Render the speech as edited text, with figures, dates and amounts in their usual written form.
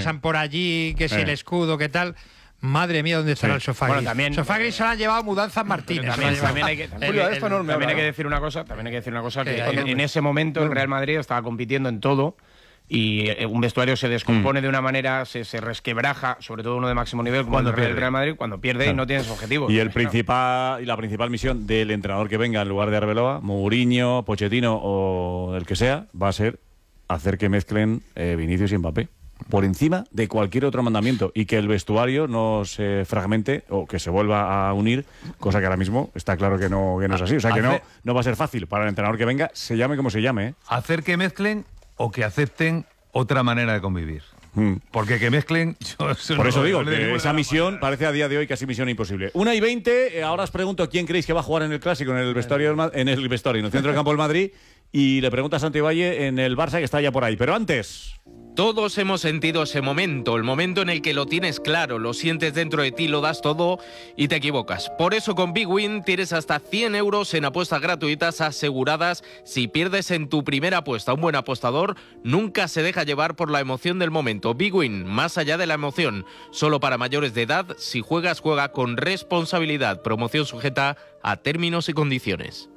pasan por allí, que si el escudo, que tal. Madre mía, ¿dónde estará el sofá gris? También, sofá gris se lo han llevado Mudanzas Martínez. También hay que decir una cosa, que en ese momento el Real Madrid estaba compitiendo en todo y un vestuario se descompone de una manera, se resquebraja, sobre todo uno de máximo nivel como el Real Madrid, cuando pierde y no tienes objetivos. Y la principal misión del entrenador que venga en lugar de Arbeloa, Mourinho, Pochettino o el que sea, va a ser hacer que mezclen Vinicius y Mbappé por encima de cualquier otro mandamiento y que el vestuario no se fragmente o que se vuelva a unir, cosa que ahora mismo está claro que no es así. O sea que no va a ser fácil para el entrenador que venga, se llame como se llame. Hacer que mezclen o que acepten otra manera de convivir. Porque que mezclen... Por eso digo que esa misión parece a día de hoy casi misión imposible. 1:20, ahora os pregunto quién creéis que va a jugar en el Clásico, en el vestuario, en el centro del campo del Madrid, y le pregunta a Santi Valle en el Barça, que está ya por ahí. Pero antes... Todos hemos sentido ese momento, el momento en el que lo tienes claro, lo sientes dentro de ti, lo das todo y te equivocas. Por eso con Big Win tienes hasta 100 euros en apuestas gratuitas aseguradas. Si pierdes en tu primera apuesta, un buen apostador nunca se deja llevar por la emoción del momento. Big Win, más allá de la emoción, solo para mayores de edad. Si juegas, juega con responsabilidad. Promoción sujeta a términos y condiciones.